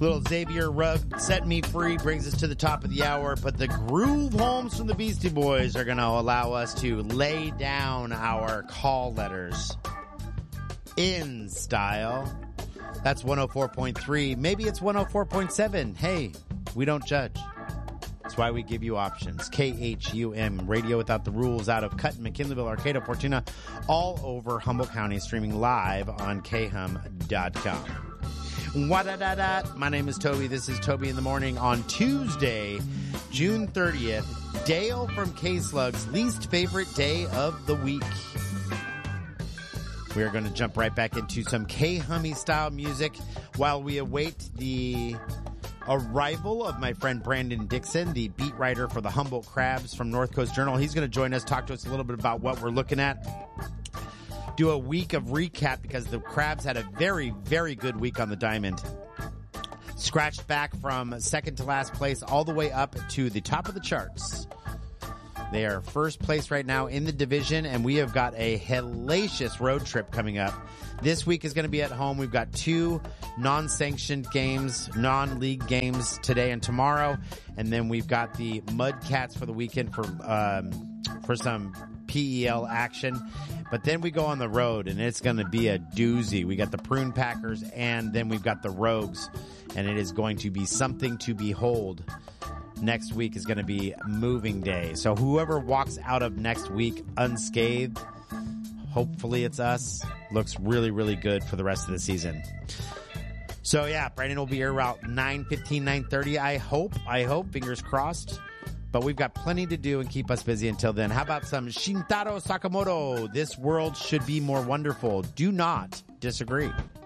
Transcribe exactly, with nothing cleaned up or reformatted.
Little Xavier Rugg, Set Me Free, brings us to the top of the hour. But the Groove Homes from the Beastie Boys are going to allow us to lay down our call letters in style. That's one oh four point three. Maybe it's one oh four point seven. Hey, we don't judge. That's why we give you options. K H U M, radio without the rules, out of Cutton, McKinleyville, Arcata, Fortuna, all over Humboldt County, streaming live on K hum dot com. Wa-da-da-da. My name is Toby. This is Toby in the Morning on Tuesday, June thirtieth. Dale from K-Slug's least favorite day of the week. We are going to jump right back into some K-Hummy style music while we await the arrival of my friend Brandon Dixon, the beat writer for the Humboldt Crabs from North Coast Journal. He's going to join us, talk to us a little bit about what we're looking at, do a week of recap because the Crabs had a very, very good week on the diamond. Scratched back from second to last place all the way up to the top of the charts. They are first place right now in the division, and we have got a hellacious road trip coming up. This week is going to be at home. We've got two non-sanctioned games, non-league games today and tomorrow, and then we've got the Mudcats for the weekend for um, for some P E L action. But then we go on the road, and it's going to be a doozy. We got the Prune Packers, and then we've got the Rogues, and it is going to be something to behold. Next week is going to be moving day. So whoever walks out of next week unscathed, hopefully it's us, looks really, really good for the rest of the season. So yeah, Brandon will be here around nine fifteen, nine thirty. I hope, I hope, fingers crossed. But we've got plenty to do and keep us busy until then. How about some Shintaro Sakamoto? This world should be more wonderful. Do not disagree.